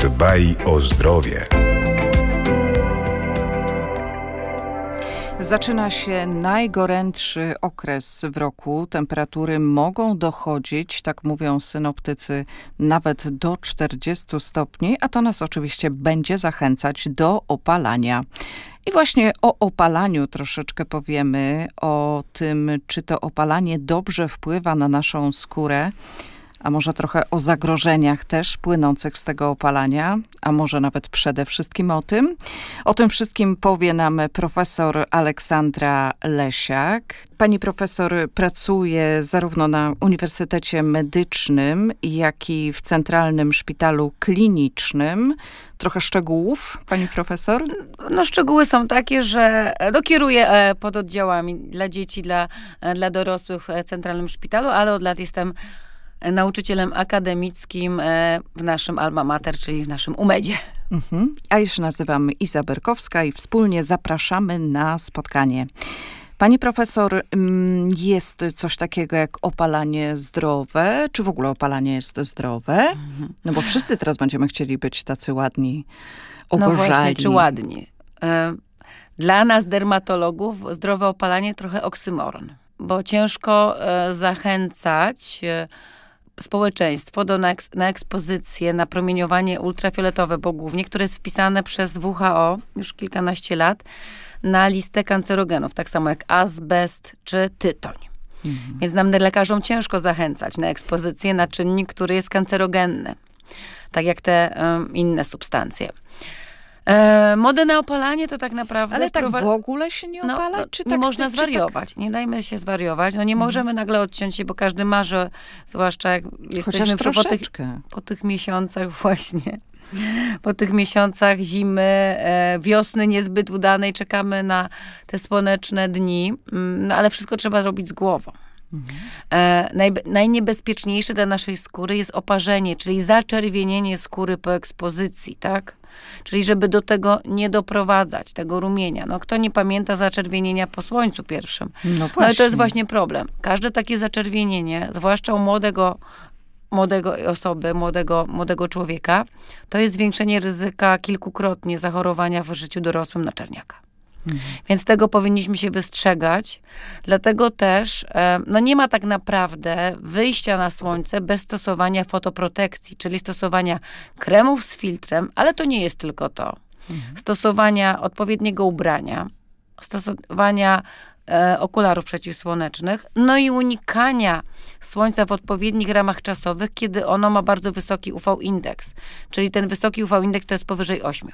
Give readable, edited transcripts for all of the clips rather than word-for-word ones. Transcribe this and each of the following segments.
Dbaj o zdrowie. Zaczyna się najgorętszy okres w roku. Temperatury mogą dochodzić, tak mówią synoptycy, nawet do 40 stopni, a to nas oczywiście będzie zachęcać do opalania. I właśnie o opalaniu troszeczkę powiemy, o tym, czy to opalanie dobrze wpływa na naszą skórę, a może trochę o zagrożeniach też płynących z tego opalania, a może nawet przede wszystkim o tym. O tym wszystkim powie nam profesor Aleksandra Lesiak. Pani profesor pracuje zarówno na Uniwersytecie Medycznym, jak i w Centralnym Szpitalu Klinicznym. Trochę szczegółów, pani profesor? No szczegóły są takie, że kieruję pododdziałami dla dzieci, dla dorosłych w Centralnym Szpitalu, ale od lat jestem nauczycielem akademickim w naszym alma mater, czyli w naszym UMED-zie. A ja się nazywam Iza Berkowska i wspólnie zapraszamy na spotkanie. Pani profesor, jest coś takiego jak opalanie zdrowe? Czy w ogóle opalanie jest zdrowe? No bo wszyscy teraz będziemy chcieli być tacy ładni, ogorzali. No właśnie, czy ładni. Dla nas, dermatologów, zdrowe opalanie trochę oksymoron, bo ciężko zachęcać społeczeństwo na ekspozycję, na promieniowanie ultrafioletowe, bo głównie, które jest wpisane przez WHO już kilkanaście lat na listę kancerogenów, tak samo jak azbest czy tytoń. Więc nam lekarzom ciężko zachęcać na ekspozycję na czynnik, który jest kancerogenny, tak jak te inne substancje. Modę na opalanie to tak naprawdę... Ale tak w ogóle się nie opala? Czy nie tak, można zwariować. Tak? Nie dajmy się zwariować. No nie możemy nagle odciąć się, bo każdy marzy, zwłaszcza jak jesteśmy po tych miesiącach właśnie. Po tych miesiącach zimy, wiosny niezbyt udanej, czekamy na te słoneczne dni. No ale wszystko trzeba robić z głową. Najniebezpieczniejsze dla naszej skóry jest oparzenie, czyli zaczerwienienie skóry po ekspozycji, tak? Czyli żeby do tego nie doprowadzać, tego rumienia. No kto nie pamięta zaczerwienienia po słońcu pierwszym? No i to jest właśnie problem. Każde takie zaczerwienienie, zwłaszcza u młodego człowieka, to jest zwiększenie ryzyka kilkukrotnie zachorowania w życiu dorosłym na czerniaka. Więc tego powinniśmy się wystrzegać. Dlatego też nie ma tak naprawdę wyjścia na słońce bez stosowania fotoprotekcji, czyli stosowania kremów z filtrem, ale to nie jest tylko to. Stosowania odpowiedniego ubrania, stosowania okularów przeciwsłonecznych, no i unikania słońca w odpowiednich ramach czasowych, kiedy ono ma bardzo wysoki UV-indeks. Czyli ten wysoki UV-indeks to jest powyżej 8.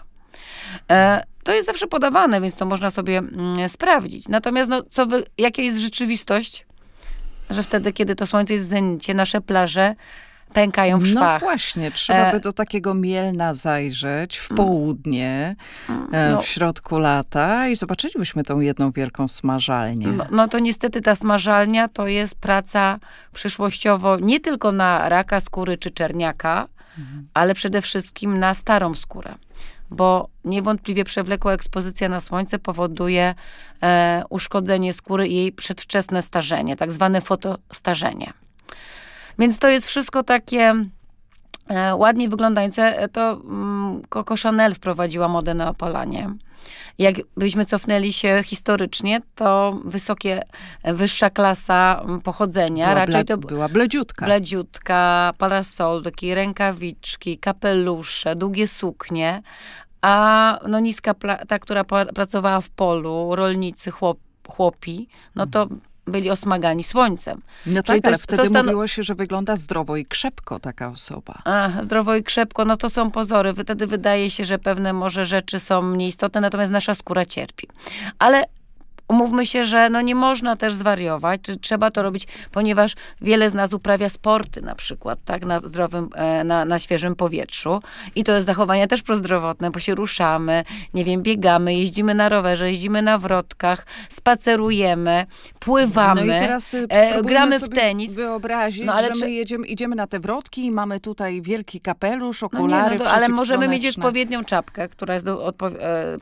To jest zawsze podawane, więc to można sobie sprawdzić. Natomiast jaka jest rzeczywistość? Że wtedy, kiedy to słońce jest w zenicie, nasze plaże pękają w szwach. No właśnie, trzeba by do takiego Mielna zajrzeć w południe, w środku lata i zobaczylibyśmy tą jedną wielką smażalnię. No to niestety ta smażalnia to jest praca przyszłościowo nie tylko na raka skóry czy czerniaka, ale przede wszystkim na starą skórę. Bo niewątpliwie przewlekła ekspozycja na słońce powoduje uszkodzenie skóry i jej przedwczesne starzenie, tak zwane fotostarzenie. Więc to jest wszystko takie ładnie wyglądające. To Coco Chanel wprowadziła modę na opalanie. Jakbyśmy cofnęli się historycznie, to wyższa klasa pochodzenia. Była bledziutka. Bledziutka, parasolki, rękawiczki, kapelusze, długie suknie. A niska, ta, która pracowała w polu, rolnicy, chłopi, no to byli osmagani słońcem. No tak, ale wtedy mówiło się, że wygląda zdrowo i krzepko taka osoba. Zdrowo i krzepko, no to są pozory. Wtedy wydaje się, że pewne może rzeczy są mniej istotne, natomiast nasza skóra cierpi. Ale umówmy się, że nie można też zwariować, czy trzeba to robić, ponieważ wiele z nas uprawia sporty na przykład, tak, na zdrowym, na świeżym powietrzu. I to jest zachowanie też prozdrowotne, bo się ruszamy, biegamy, jeździmy na rowerze, jeździmy na wrotkach, spacerujemy, pływamy, no i teraz gramy w tenis. Wyobrazić, ale my idziemy na te wrotki i mamy tutaj wielki kapelusz, okulary ale możemy mieć odpowiednią czapkę, która jest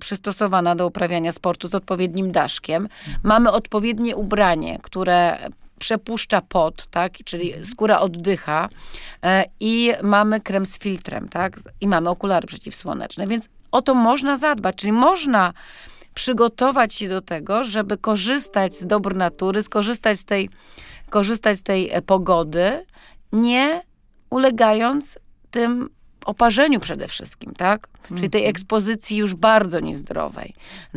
przystosowana do uprawiania sportu z odpowiednim daszkiem. Mamy odpowiednie ubranie, które przepuszcza pot, tak? Czyli skóra oddycha i mamy krem z filtrem, tak? I mamy okulary przeciwsłoneczne, więc o to można zadbać, czyli można przygotować się do tego, żeby korzystać z dóbr natury, korzystać z tej pogody, nie ulegając tym oparzeniu przede wszystkim, tak? Czyli tej ekspozycji już bardzo niezdrowej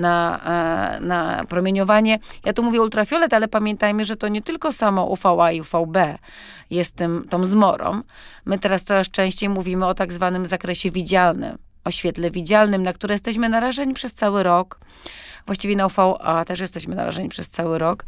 na promieniowanie. Ja tu mówię ultrafiolet, ale pamiętajmy, że to nie tylko samo UVA i UVB jest tą zmorą. My teraz coraz częściej mówimy o tak zwanym zakresie widzialnym, o świetle widzialnym, na które jesteśmy narażeni przez cały rok. Właściwie na UVA też jesteśmy narażeni przez cały rok,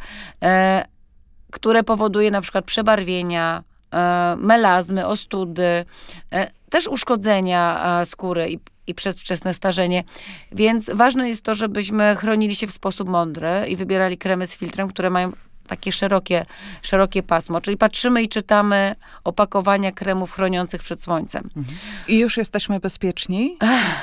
które powoduje na przykład przebarwienia, melazmy, ostudy, też uszkodzenia skóry i przedwczesne starzenie. Więc ważne jest to, żebyśmy chronili się w sposób mądry i wybierali kremy z filtrem, które mają takie szerokie pasmo. Czyli patrzymy i czytamy opakowania kremów chroniących przed słońcem. I już jesteśmy bezpieczni?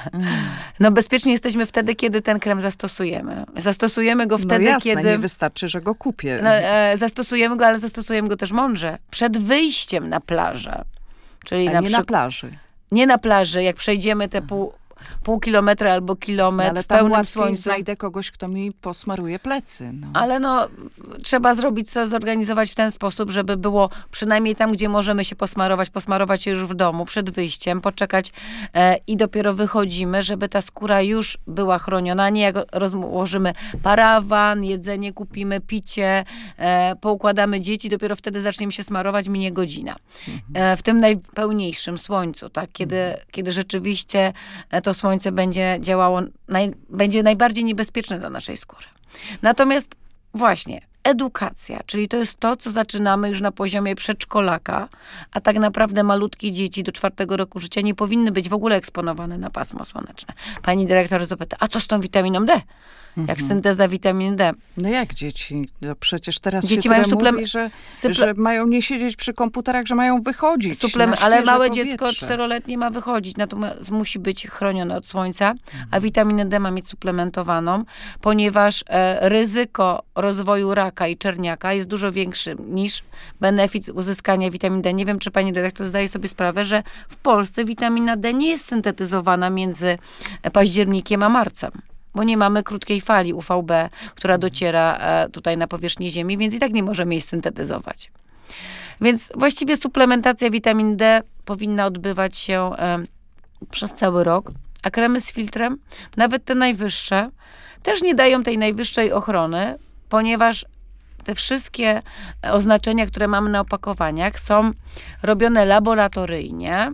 No bezpiecznie jesteśmy wtedy, kiedy ten krem zastosujemy. Zastosujemy go wtedy, no jasne, kiedy... nie wystarczy, że go kupię. Zastosujemy go, ale zastosujemy go też mądrze. Przed wyjściem na plażę. Czyli na plaży. Nie na plaży, jak przejdziemy te pół kilometra albo kilometr ale w pełnym słońcu. słońcu. Znajdę kogoś, kto mi posmaruje plecy. No. Ale trzeba zrobić to, zorganizować w ten sposób, żeby było przynajmniej tam, gdzie możemy się posmarować się już w domu, przed wyjściem, poczekać i dopiero wychodzimy, żeby ta skóra już była chroniona, nie jak rozłożymy parawan, jedzenie kupimy, picie, poukładamy dzieci, dopiero wtedy zaczniemy się smarować, minie godzina. W tym najpełniejszym słońcu, tak, kiedy rzeczywiście to słońce będzie działało, będzie najbardziej niebezpieczne dla naszej skóry. Natomiast właśnie edukacja, czyli to jest to, co zaczynamy już na poziomie przedszkolaka, a tak naprawdę malutkie dzieci do 4 roku życia nie powinny być w ogóle eksponowane na pasmo słoneczne. Pani dyrektor zapyta, a co z tą witaminą D? Jak synteza witaminy D. No jak dzieci? No przecież teraz dzieci się mają mówi, że mają nie siedzieć przy komputerach, że mają wychodzić. Ale małe powietrze. dziecko 4-letnie ma wychodzić, natomiast musi być chronione od słońca, a witaminę D ma mieć suplementowaną, ponieważ ryzyko rozwoju raka i czerniaka jest dużo większy niż benefit uzyskania witaminy D. Nie wiem, czy pani dyrektor zdaje sobie sprawę, że w Polsce witamina D nie jest syntetyzowana między październikiem a marcem. Bo nie mamy krótkiej fali UVB, która dociera tutaj na powierzchnię Ziemi, więc i tak nie możemy jej syntetyzować. Więc właściwie suplementacja witaminy D powinna odbywać się przez cały rok, a kremy z filtrem, nawet te najwyższe, też nie dają tej najwyższej ochrony, ponieważ te wszystkie oznaczenia, które mamy na opakowaniach, są robione laboratoryjnie,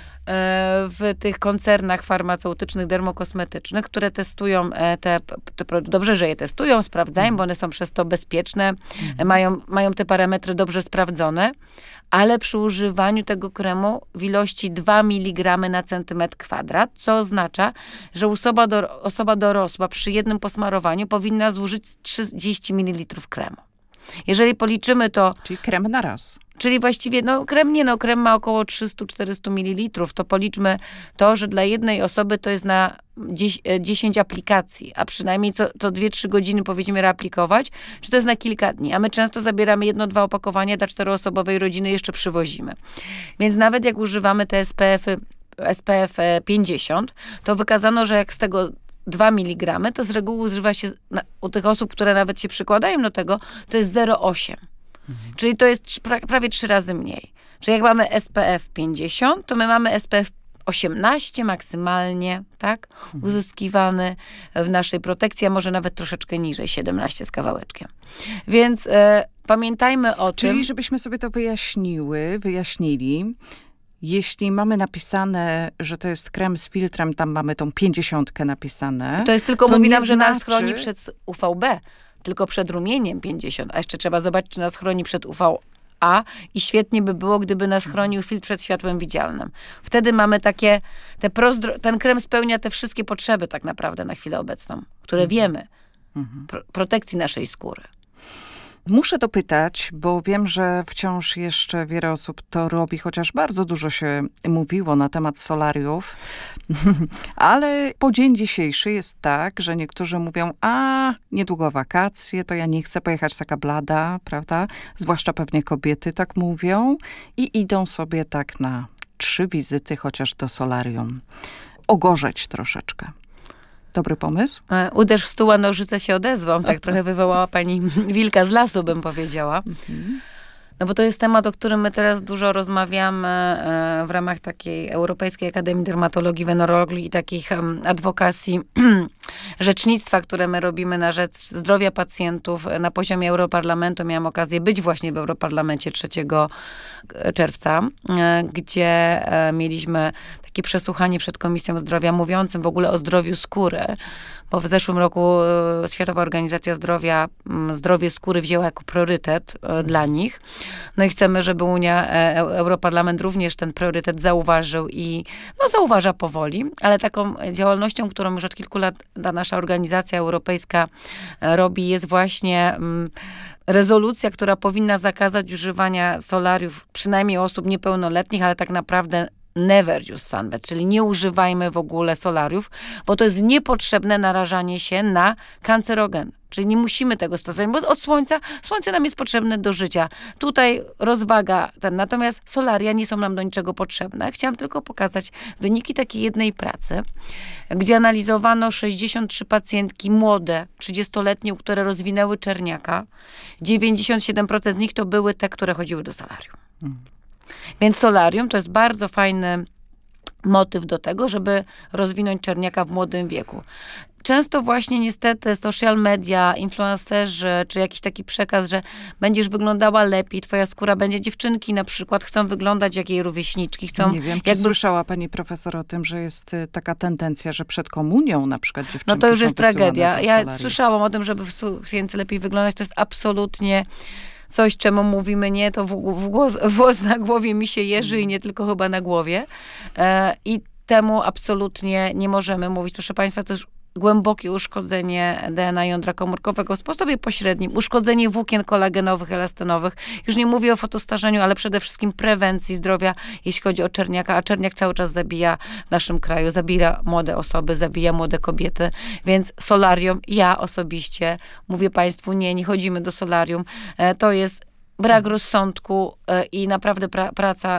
w tych koncernach farmaceutycznych, dermokosmetycznych, które testują te produkty. Dobrze, że je testują, sprawdzają, bo one są przez to bezpieczne, mają te parametry dobrze sprawdzone, ale przy używaniu tego kremu w ilości 2 mg na centymetr kwadrat, co oznacza, że osoba dorosła przy jednym posmarowaniu powinna zużyć 30 ml kremu. Jeżeli policzymy to... Czyli krem na raz. Czyli właściwie, krem ma około 300-400 ml. To policzmy to, że dla jednej osoby to jest na 10 aplikacji, a przynajmniej co 2-3 godziny powinniśmy reaplikować, czy to jest na kilka dni. A my często zabieramy 1-2 opakowania dla 4-osobowej rodziny, jeszcze przywozimy. Więc nawet jak używamy te SPF 50, to wykazano, że jak z tego 2 mg, to z reguły używa się u tych osób, które nawet się przykładają do tego, to jest 0,8. Czyli to jest prawie 3 razy mniej. Czyli jak mamy SPF 50, to my mamy SPF 18 maksymalnie, tak? Uzyskiwany w naszej protekcji, a może nawet troszeczkę niżej, 17 z kawałeczkiem. Więc pamiętajmy o tym. Czyli żebyśmy sobie to wyjaśnili, jeśli mamy napisane, że to jest krem z filtrem, tam mamy tą 50 napisane. To jest tylko, mówi nam, że nas chroni przed UVB, tylko przed rumieniem 50, a jeszcze trzeba zobaczyć, czy nas chroni przed UVA i świetnie by było, gdyby nas chronił filtr przed światłem widzialnym. Wtedy mamy ten krem spełnia te wszystkie potrzeby tak naprawdę na chwilę obecną, które wiemy, protekcji naszej skóry. Muszę dopytać, bo wiem, że wciąż jeszcze wiele osób to robi, chociaż bardzo dużo się mówiło na temat solariów, ale po dzień dzisiejszy jest tak, że niektórzy mówią, niedługo wakacje, to ja nie chcę pojechać taka blada, prawda? Zwłaszcza pewnie kobiety tak mówią i idą sobie tak na 3 wizyty chociaż do solarium. Ogorzeć troszeczkę. Dobry pomysł? Uderz w stół, a nożyce się odezwą. Tak trochę wywołała pani wilka z lasu, bym powiedziała. No bo to jest temat, o którym my teraz dużo rozmawiamy w ramach takiej Europejskiej Akademii Dermatologii, Wenerologii i takich adwokacji, rzecznictwa, które my robimy na rzecz zdrowia pacjentów na poziomie Europarlamentu. Miałam okazję być właśnie w Europarlamencie 3 czerwca, gdzie mieliśmy takie przesłuchanie przed Komisją Zdrowia mówiącym w ogóle o zdrowiu skóry, bo w zeszłym roku Światowa Organizacja Zdrowia zdrowie skóry wzięła jako priorytet dla nich. No i chcemy, żeby Europarlament również ten priorytet zauważył i zauważa powoli, ale taką działalnością, którą już od kilku lat ta nasza organizacja europejska robi, jest właśnie rezolucja, która powinna zakazać używania solariów, przynajmniej osób niepełnoletnich, ale tak naprawdę never use sunbed, czyli nie używajmy w ogóle solariów, bo to jest niepotrzebne narażanie się na kancerogen. Czyli nie musimy tego stosować, bo od słońce nam jest potrzebne do życia. Tutaj rozwaga natomiast solaria nie są nam do niczego potrzebne. Chciałam tylko pokazać wyniki takiej jednej pracy, gdzie analizowano 63 pacjentki młode, 30-letnie, które rozwinęły czerniaka. 97% z nich to były te, które chodziły do solarium. Więc solarium to jest bardzo fajny motyw do tego, żeby rozwinąć czerniaka w młodym wieku. Często właśnie niestety social media, influencerzy, czy jakiś taki przekaz, że będziesz wyglądała lepiej, twoja skóra będzie, dziewczynki na przykład chcą wyglądać jak jej rówieśniczki. Nie wiem, czy słyszała pani profesor o tym, że jest taka tendencja, że przed komunią na przykład dziewczynki No to już jest są tragedia. Ja solarium. słyszałam o tym, żeby w sukience lepiej wyglądać. To jest absolutnie coś, czemu mówimy nie, to włos na głowie mi się jeży i nie tylko chyba na głowie. I temu absolutnie nie możemy mówić. Proszę państwa, to już głębokie uszkodzenie DNA jądra komórkowego w sposobie pośrednim, uszkodzenie włókien kolagenowych, elastanowych. Już nie mówię o fotostarzeniu, ale przede wszystkim prewencji zdrowia, jeśli chodzi o czerniaka, a czerniak cały czas zabija w naszym kraju, zabija młode osoby, zabija młode kobiety, więc solarium, ja osobiście mówię państwu, nie chodzimy do solarium. To jest brak rozsądku i naprawdę praca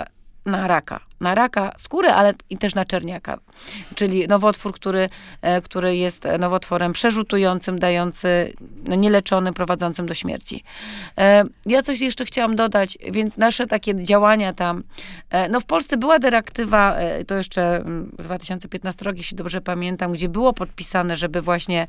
na raka skóry, ale i też na czerniaka. Czyli nowotwór, który jest nowotworem przerzutującym, dający, nieleczonym, prowadzącym do śmierci. Ja coś jeszcze chciałam dodać, więc nasze takie działania tam, w Polsce była dyrektywa, to jeszcze 2015 rok, jeśli dobrze pamiętam, gdzie było podpisane, żeby właśnie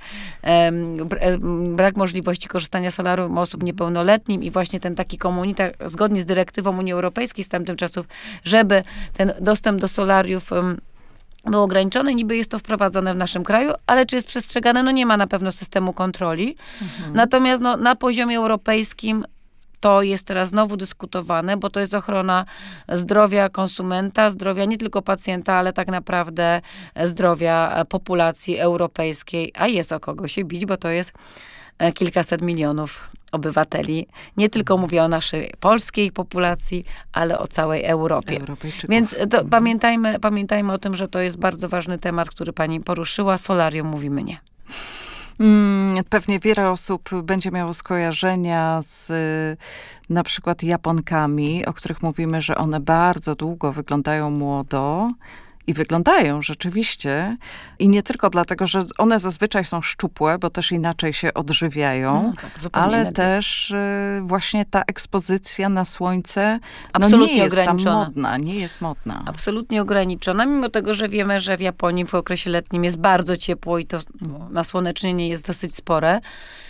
brak możliwości korzystania z solarium osób niepełnoletnim i właśnie ten taki komunikat, zgodnie z dyrektywą Unii Europejskiej z tamtych czasów, żeby ten dostęp do solariów był ograniczony. Niby jest to wprowadzone w naszym kraju, ale czy jest przestrzegane? Nie ma na pewno systemu kontroli. Natomiast na poziomie europejskim to jest teraz znowu dyskutowane, bo to jest ochrona zdrowia konsumenta, zdrowia nie tylko pacjenta, ale tak naprawdę zdrowia populacji europejskiej, a jest o kogo się bić, bo to jest kilkaset milionów obywateli. Nie tylko mówię o naszej polskiej populacji, ale o całej Europie. Więc pamiętajmy o tym, że to jest bardzo ważny temat, który pani poruszyła. Solarium mówimy nie. Pewnie wiele osób będzie miało skojarzenia z na przykład Japonkami, o których mówimy, że one bardzo długo wyglądają młodo. I wyglądają rzeczywiście. I nie tylko dlatego, że one zazwyczaj są szczupłe, bo też inaczej się odżywiają, ale też właśnie ta ekspozycja na słońce absolutnie nie jest ograniczona. Tam modna, nie jest modna. Absolutnie ograniczona, mimo tego, że wiemy, że w Japonii w okresie letnim jest bardzo ciepło i to nasłonecznienie jest dosyć spore.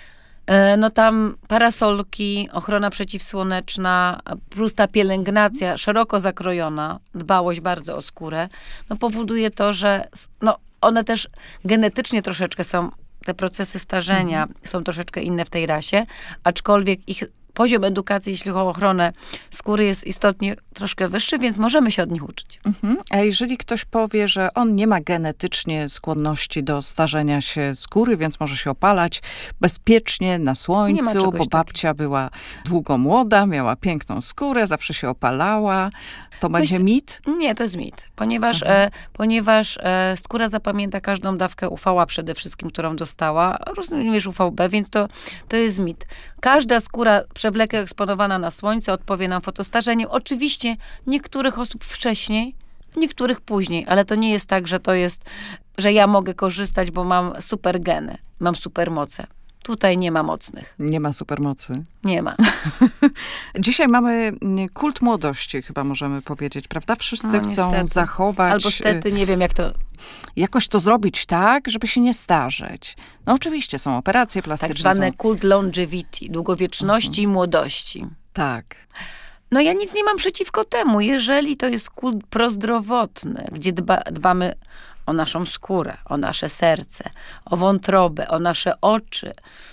Tam parasolki, ochrona przeciwsłoneczna, plus ta pielęgnacja szeroko zakrojona, dbałość bardzo o skórę, powoduje to, że one też genetycznie troszeczkę są, te procesy starzenia są troszeczkę inne w tej rasie, aczkolwiek ich poziom edukacji, jeśli chodzi o ochronę skóry, jest istotnie troszkę wyższy, więc możemy się od nich uczyć. A jeżeli ktoś powie, że on nie ma genetycznie skłonności do starzenia się skóry, więc może się opalać bezpiecznie na słońcu, bo babcia była długo młoda, miała piękną skórę, zawsze się opalała, to będzie mit? Nie, to jest mit, ponieważ skóra zapamięta każdą dawkę UV przede wszystkim, którą dostała, również UVB, więc to jest mit. Każda skóra przewlekle eksponowana na słońce odpowie nam fotostarzeniem. Oczywiście niektórych osób wcześniej, niektórych później, ale to nie jest tak, że ja mogę korzystać, bo mam super geny, mam super moce. Tutaj nie ma mocnych. Nie ma supermocy. Nie ma. Dzisiaj mamy kult młodości, chyba możemy powiedzieć, prawda? Wszyscy chcą niestety. zachować... Albo stety, nie wiem jak to... Jakoś to zrobić tak, żeby się nie starzeć. No oczywiście są operacje plastyczne. Tak zwane kult longevity, długowieczności i młodości. Tak. No ja nic nie mam przeciwko temu, jeżeli to jest kult prozdrowotny, gdzie dbamy o naszą skórę, o nasze serce, o wątrobę, o nasze oczy,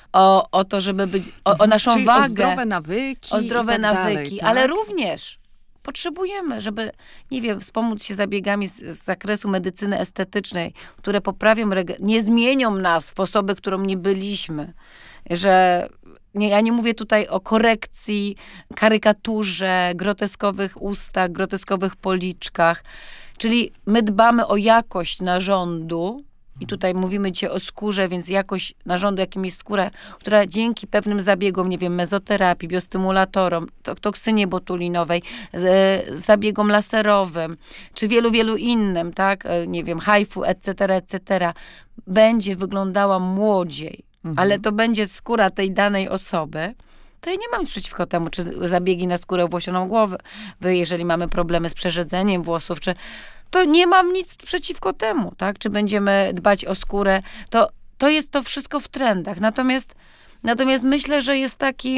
o to, żeby być, o naszą czyli wagę. O zdrowe nawyki. O zdrowe nawyki, dalej, tak? ale również potrzebujemy, żeby, nie wiem, wspomóc się zabiegami z zakresu medycyny estetycznej, które poprawią, nie zmienią nas w osobę, którą nie byliśmy, że... Ja nie mówię tutaj o korekcji, karykaturze, groteskowych ustach, groteskowych policzkach. Czyli my dbamy o jakość narządu i tutaj mówimy dzisiaj o skórze, więc jakość narządu, jakim jest skóra, która dzięki pewnym zabiegom, nie wiem, mezoterapii, biostymulatorom, toksynie botulinowej, zabiegom laserowym, czy wielu innym, tak, nie wiem, HIFU, etc., będzie wyglądała młodziej. Ale to będzie skóra tej danej osoby, to ja nie mam nic przeciwko temu, czy zabiegi na skórę włosioną głowy, jeżeli mamy problemy z przerzedzeniem włosów, to nie mam nic przeciwko temu, tak? Czy będziemy dbać o skórę, to jest to wszystko w trendach. Natomiast myślę, że jest taki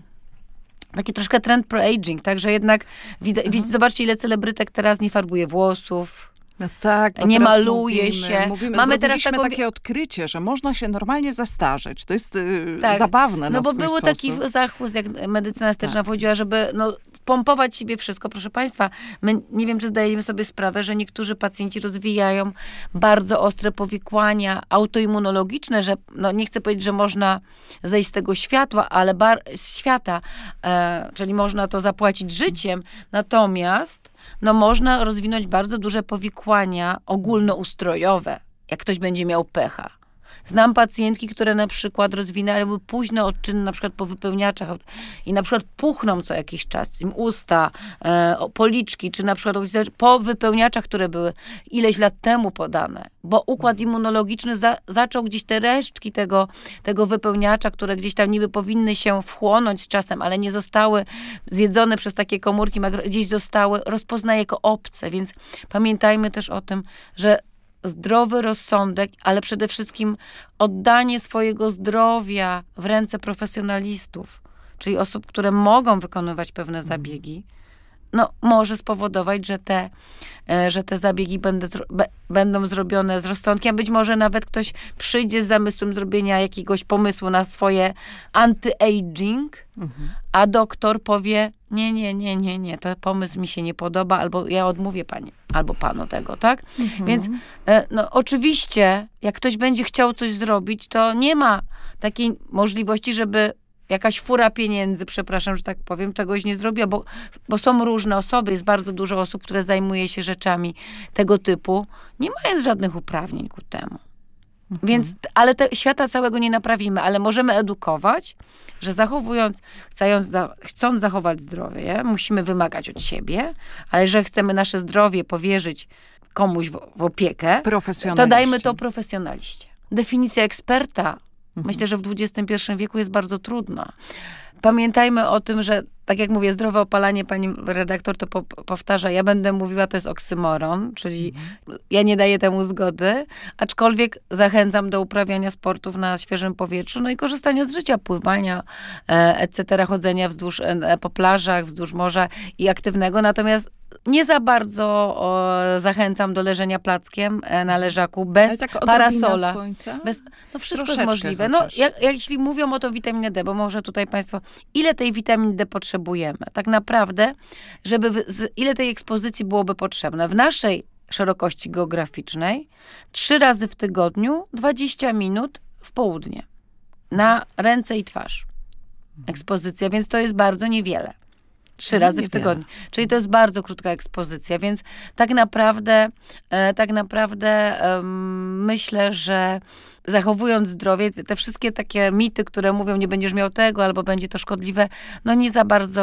troszkę trend pro-aging, tak? Że jednak zobaczcie, ile celebrytek teraz nie farbuje włosów, no tak, nie maluje się. Mamy teraz takie odkrycie, że można się normalnie zastarzeć. To jest zabawne na swój był sposób. taki zachłyst, jak medycyna estetyczna wchodziła, żeby pompować siebie wszystko. Proszę Państwa, my nie wiem, czy zdajemy sobie sprawę, że niektórzy pacjenci rozwijają bardzo ostre powikłania autoimmunologiczne, że nie chcę powiedzieć, że można zejść z tego światła, ale świata, czyli można to zapłacić życiem, natomiast można rozwinąć bardzo duże powikłania ogólnoustrojowe, jak ktoś będzie miał pecha. Znam pacjentki, które na przykład rozwinęły późne odczyny, na przykład po wypełniaczach i na przykład puchną co jakiś czas, im usta, policzki, czy na przykład po wypełniaczach, które były ileś lat temu podane, bo układ immunologiczny zaczął gdzieś te resztki tego wypełniacza, które gdzieś tam niby powinny się wchłonąć z czasem, ale nie zostały zjedzone przez takie komórki, gdzieś zostały, rozpoznaje jako obce, więc pamiętajmy też o tym, że zdrowy rozsądek, ale przede wszystkim oddanie swojego zdrowia w ręce profesjonalistów, czyli osób, które mogą wykonywać pewne zabiegi, może spowodować, że te zabiegi będą zrobione z rozsądkiem. Być może nawet ktoś przyjdzie z zamysłem zrobienia jakiegoś pomysłu na swoje anti-aging, a doktor powie, nie, to pomysł mi się nie podoba, albo ja odmówię pani, albo panu tego, tak? Więc oczywiście, jak ktoś będzie chciał coś zrobić, to nie ma takiej możliwości, żeby jakaś fura pieniędzy, przepraszam, że tak powiem, czegoś nie zrobiła, bo są różne osoby, jest bardzo dużo osób, które zajmuje się rzeczami tego typu, nie mając żadnych uprawnień ku temu. Więc, ale świata całego nie naprawimy, ale możemy edukować, że chcąc zachować zdrowie, musimy wymagać od siebie, ale że chcemy nasze zdrowie powierzyć komuś w opiekę, to dajmy to profesjonaliście. Definicja eksperta, myślę, że w XXI wieku jest bardzo trudna. Pamiętajmy o tym, że tak jak mówię, zdrowe opalanie, pani redaktor to powtarza, ja będę mówiła, to jest oksymoron, czyli ja nie daję temu zgody, aczkolwiek zachęcam do uprawiania sportów na świeżym powietrzu, i korzystania z życia, pływania, etc., chodzenia po plażach, wzdłuż morza i aktywnego, natomiast nie za bardzo zachęcam do leżenia plackiem na leżaku bez tak parasola. Słońca? No wszystko Troszeczkę jest możliwe. chociaż. No, jeśli mówią o to witaminę D, bo może tutaj państwo, ile tej witaminy D potrzebujemy? Tak naprawdę, ile tej ekspozycji byłoby potrzebne? W naszej szerokości geograficznej 3 razy w tygodniu, 20 minut w południe. Na ręce i twarz. Ekspozycja, więc to jest bardzo niewiele. 3 razy w tygodniu. Czyli to jest bardzo krótka ekspozycja, więc tak naprawdę myślę, że zachowując zdrowie, te wszystkie takie mity, które mówią, nie będziesz miał tego, albo będzie to szkodliwe, no nie za bardzo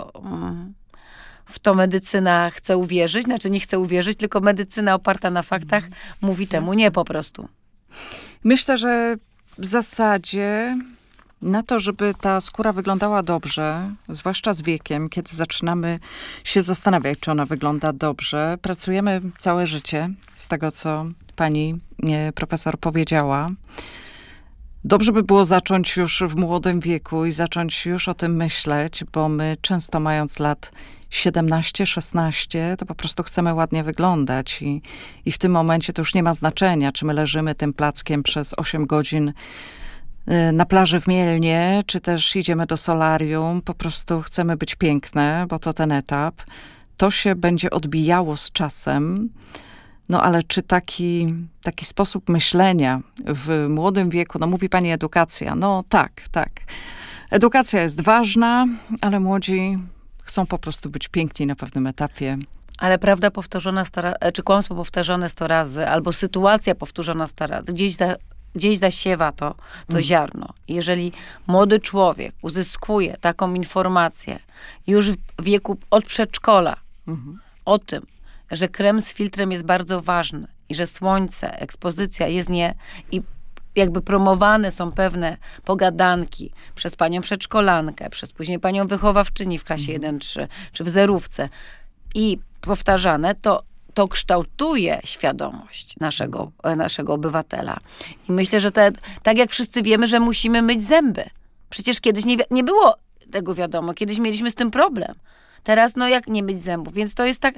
w to medycyna chce uwierzyć. Znaczy nie chce uwierzyć, tylko medycyna oparta na faktach mówi temu nie po prostu. Myślę, że w zasadzie na to, żeby ta skóra wyglądała dobrze, zwłaszcza z wiekiem, kiedy zaczynamy się zastanawiać, czy ona wygląda dobrze, pracujemy całe życie, z tego co pani profesor powiedziała. Dobrze by było zacząć już w młodym wieku i zacząć już o tym myśleć, bo my często mając lat 17-16, to po prostu chcemy ładnie wyglądać i w tym momencie to już nie ma znaczenia, czy my leżymy tym plackiem przez 8 godzin na plaży w Mielnie, czy też idziemy do solarium, po prostu chcemy być piękne, bo to ten etap. To się będzie odbijało z czasem, no ale czy taki sposób myślenia w młodym wieku, no mówi pani edukacja, no tak. Edukacja jest ważna, ale młodzi chcą po prostu być piękni na pewnym etapie. Ale prawda powtarzana czy kłamstwo powtarzane 100 razy, albo sytuacja powtórzona 100 razy, gdzieś zasiewa to ziarno. Jeżeli młody człowiek uzyskuje taką informację już w wieku od przedszkola o tym, że krem z filtrem jest bardzo ważny i że słońce, ekspozycja jest i jakby promowane są pewne pogadanki przez panią przedszkolankę, przez później panią wychowawczyni w klasie 1-3, czy w zerówce i powtarzane, to kształtuje świadomość naszego obywatela. I myślę, że tak jak wszyscy wiemy, że musimy myć zęby. Przecież kiedyś nie było tego wiadomo. Kiedyś mieliśmy z tym problem. Teraz, no jak nie myć zębów? Więc to jest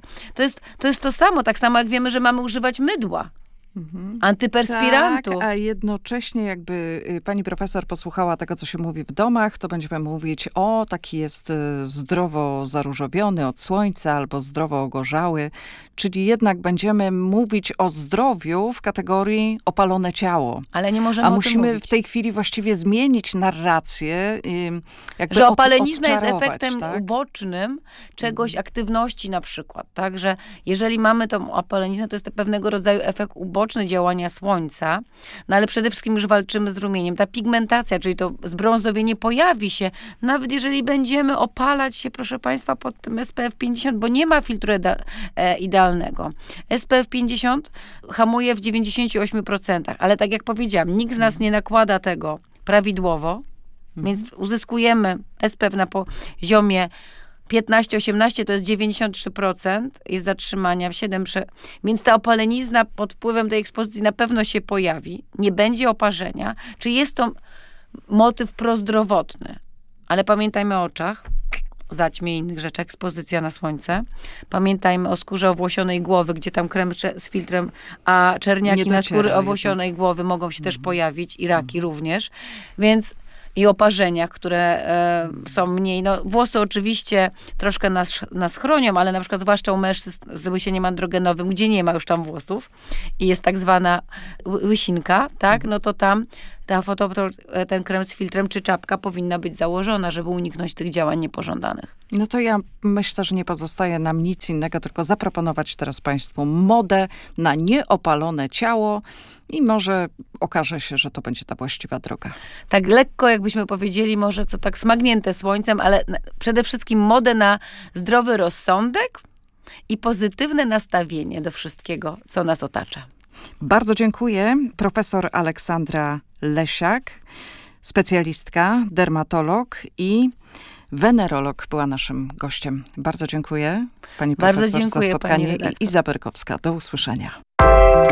to samo. Tak samo jak wiemy, że mamy używać mydła. Antyperspirantu. Tak, a jednocześnie jakby pani profesor posłuchała tego, co się mówi w domach, to będziemy mówić, taki jest zdrowo zaróżowiony od słońca albo zdrowo ogorzały. Czyli jednak będziemy mówić o zdrowiu w kategorii opalone ciało. Ale nie możemy A musimy mówić. w tej chwili właściwie zmienić narrację. Jakby że opalenizna jest odczarować, efektem tak? ubocznym czegoś, aktywności na przykład. Tak, że jeżeli mamy tą opaleniznę, to jest to pewnego rodzaju efekt uboczny działania słońca, no ale przede wszystkim już walczymy z rumieniem. Ta pigmentacja, czyli to zbrązowienie pojawi się, nawet jeżeli będziemy opalać się, proszę państwa, pod tym SPF 50, bo nie ma filtru idealnego. SPF 50 hamuje w 98%, ale tak jak powiedziałam, nikt z nas nie nakłada tego prawidłowo, więc uzyskujemy SPF na poziomie 15-18 to jest 93% jest zatrzymania, 7%. Więc ta opalenizna pod wpływem tej ekspozycji na pewno się pojawi. Nie będzie oparzenia. Czy jest to motyw prozdrowotny? Ale pamiętajmy o oczach, zaćmie innych rzeczy, ekspozycja na słońce. Pamiętajmy o skórze owłosionej głowy, gdzie tam krem z filtrem, a czerniaki na skóry owłosionej głowy mogą się też pojawić i raki również. Więc i oparzeniach, które są mniej. No, włosy oczywiście troszkę nas chronią, ale na przykład zwłaszcza u mężczyzn z łysieniem androgenowym, gdzie nie ma już tam włosów i jest tak zwana łysinka, tak? No to tam ten krem z filtrem czy czapka powinna być założona, żeby uniknąć tych działań niepożądanych. No to ja myślę, że nie pozostaje nam nic innego, tylko zaproponować teraz państwu modę na nieopalone ciało i może okaże się, że to będzie ta właściwa droga. Tak lekko, jakbyśmy powiedzieli, może co tak smagnięte słońcem, ale przede wszystkim modę na zdrowy rozsądek i pozytywne nastawienie do wszystkiego, co nas otacza. Bardzo dziękuję. Profesor Aleksandra Lesiak, specjalistka, dermatolog i wenerolog była naszym gościem. Bardzo dziękuję pani profesor Bardzo dziękuję, za spotkanie. pani redaktor. Iza Berkowska. Do usłyszenia.